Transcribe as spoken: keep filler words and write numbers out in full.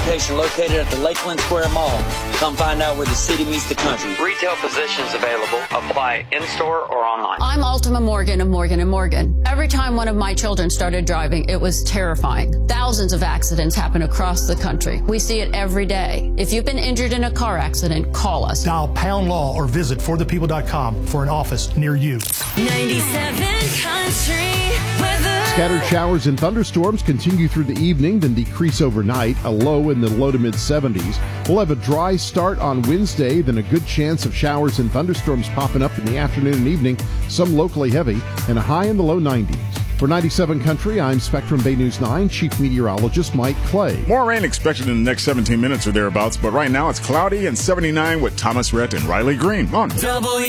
location located at the Lakeland Square Mall. Come find out where the city meets the country. Retail positions available. Apply in-store or online. I'm Ultima Morgan of Morgan and Morgan. Every time one of my children started driving, it was terrifying. Thousands of accidents happen across the country. We see it every day. If you've been injured in a car accident, call us. Dial Pound Law or visit for the people dot com for an office near you. ninety-seven Country Weather. Scattered showers and thunderstorms continue through the evening, then decrease overnight, a low in the low to mid seventies. We'll have a dry start on Wednesday, then a good chance of showers and thunderstorms popping up in the afternoon and evening, some locally heavy, and a high in the low nineties. For ninety-seven Country, I'm Spectrum Bay News nine Chief Meteorologist Mike Clay. More rain expected in the next seventeen minutes or thereabouts, but right now it's cloudy and seventy-nine with Thomas Rhett and Riley Green. On.